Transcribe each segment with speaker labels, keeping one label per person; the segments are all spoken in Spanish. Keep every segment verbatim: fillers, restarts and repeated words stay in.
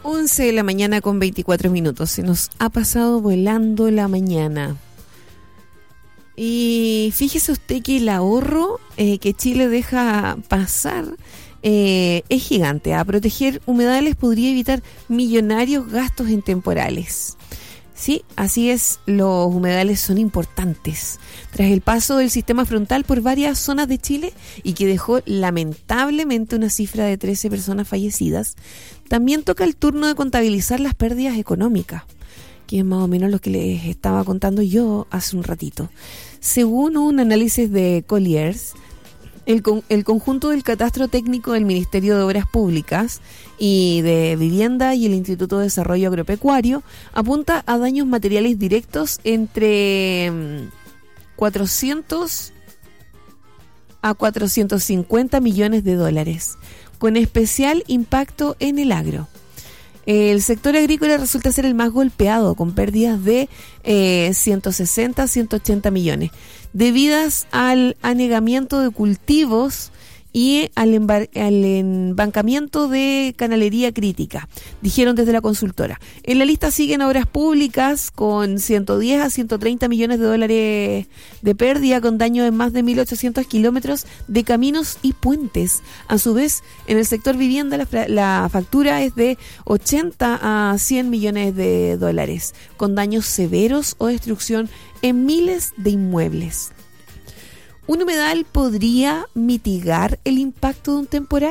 Speaker 1: once de la mañana con veinticuatro minutos. Se nos ha pasado volando la mañana. Y fíjese usted que el ahorro eh, que Chile deja pasar eh, es gigante. A proteger humedales podría evitar millonarios gastos en temporales. Sí, así es, los humedales son importantes. Tras el paso del sistema frontal por varias zonas de Chile y que dejó lamentablemente una cifra de trece personas fallecidas, también toca el turno de contabilizar las pérdidas económicas, que es más o menos lo que les estaba contando yo hace un ratito. Según un análisis de Colliers, el, con, el conjunto del catastro técnico del Ministerio de Obras Públicas y de Vivienda y el Instituto de Desarrollo Agropecuario apunta a daños materiales directos entre cuatrocientos a cuatrocientos cincuenta millones de dólares, con especial impacto en el agro. El sector agrícola resulta ser el más golpeado, con pérdidas de eh, ciento sesenta a ciento ochenta millones, debidas al anegamiento de cultivos y al, embar- al embancamiento de canalería crítica, dijeron desde la consultora. En la lista siguen obras públicas con ciento diez a ciento treinta millones de dólares de pérdida, con daño en más de mil ochocientos kilómetros de caminos y puentes. A su vez, en el sector vivienda la, fra- la factura es de ochenta a cien millones de dólares, con daños severos o destrucción en miles de inmuebles. ¿Un humedal podría mitigar el impacto de un temporal?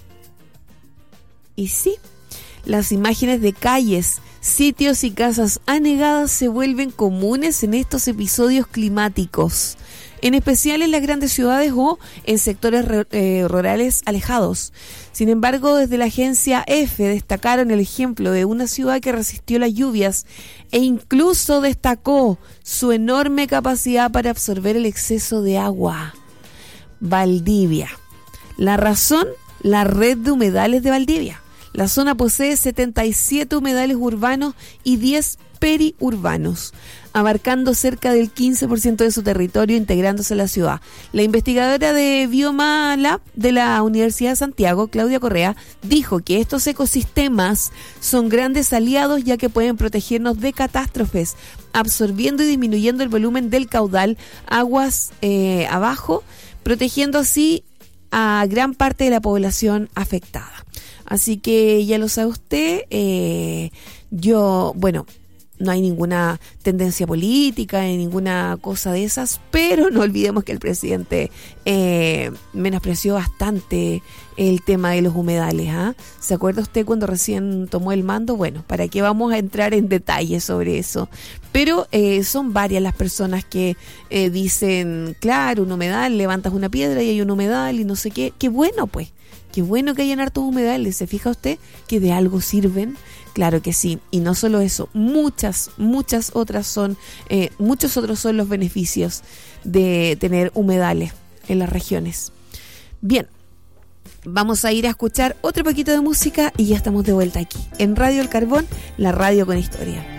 Speaker 1: Y sí, las imágenes de calles, sitios y casas anegadas se vuelven comunes en estos episodios climáticos, en especial en las grandes ciudades o en sectores eh, rurales alejados. Sin embargo, desde la agencia EFE destacaron el ejemplo de una ciudad que resistió las lluvias e incluso destacó su enorme capacidad para absorber el exceso de agua. Valdivia. La razón, la red de humedales de Valdivia. La zona posee setenta y siete humedales urbanos y diez periurbanos, abarcando cerca del quince por ciento de su territorio, integrándose a la ciudad. La investigadora de Bioma Lab de la Universidad de Santiago, Claudia Correa, dijo que estos ecosistemas son grandes aliados, ya que pueden protegernos de catástrofes, absorbiendo y disminuyendo el volumen del caudal aguas eh, abajo, protegiendo así a gran parte de la población afectada. Así que ya lo sabe usted, eh, yo, bueno, no hay ninguna tendencia política ni ninguna cosa de esas, pero no olvidemos que el presidente eh, menospreció bastante el tema de los humedales. ¿ah? ¿Se acuerda usted cuando recién tomó el mando? Bueno, ¿para qué vamos a entrar en detalle sobre eso? Pero eh, son varias las personas que eh, dicen, claro, un humedal, levantas una piedra y hay un humedal y no sé qué. Qué bueno, pues. Qué bueno que hayan hartos humedales. ¿Se fija usted que de algo sirven? Claro que sí, y no solo eso, muchas, muchas otras son, eh, muchos otros son los beneficios de tener humedales en las regiones. Bien, vamos a ir a escuchar otro poquito de música y ya estamos de vuelta aquí, en Radio El Carbón, la radio con historia.